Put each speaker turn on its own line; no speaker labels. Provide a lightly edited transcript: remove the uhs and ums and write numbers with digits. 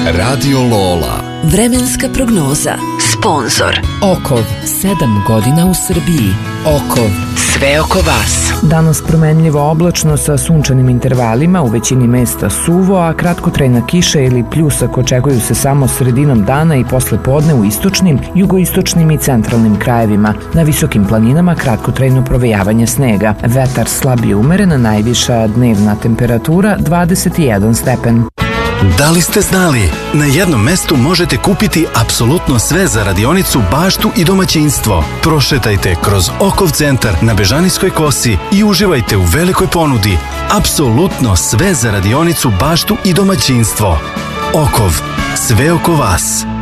Radio Lola.
Vremenska prognoza. Sponzor
Okov, 7 godina u Srbiji. Okov, sve oko vas.
Danas promenljivo oblačno sa sunčanim intervalima, u većini mesta suvo, a kratkotrajna kiša ili pljusak očekuju se samo sredinom dana i posle podne u istočnim, jugoistočnim i centralnim krajevima. Na visokim planinama kratkotrajno provejavanje snega. Vetar slab i umeren, najviša dnevna temperatura 21 stepen.
Da li ste znali? Na jednom mestu možete kupiti apsolutno sve za radionicu, baštu i domaćinstvo. Prošetajte kroz Okov centar na Bežanijskoj kosi i uživajte u velikoj ponudi. Apsolutno sve za radionicu, baštu i domaćinstvo. Okov, sve oko vas.